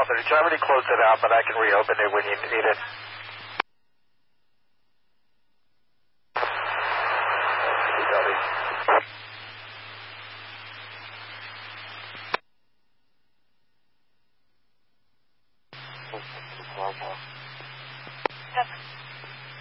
The driver already closed it out, but I can reopen it when you need it.